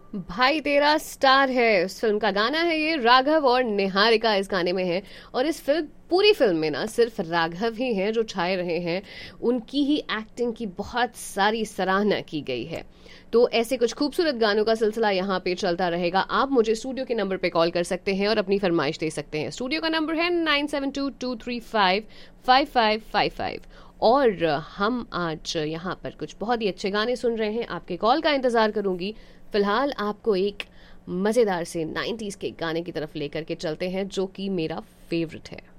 भाई तेरा स्टार है उस फिल्म का गाना है ये। राघव और निहारिका इस गाने में है। और इस फिल्म पूरी फिल्म में ना सिर्फ राघव ही हैं जो छाए रहे हैं। उनकी ही एक्टिंग की बहुत सारी सराहना की गई है। तो ऐसे कुछ खूबसूरत गानों का सिलसिला यहाँ पे चलता रहेगा। आप मुझे स्टूडियो के नंबर पे कॉल कर सकते हैं और अपनी फरमाइश दे सकते हैं। स्टूडियो का नंबर है 9722355555। और हम आज यहाँ पर कुछ बहुत ही अच्छे गाने सुन रहे हैं। आपके कॉल का इंतजार करूंगी। फिलहाल आपको एक मज़ेदार से 90s के गाने की तरफ लेकर के चलते हैं जो कि मेरा फेवरेट है।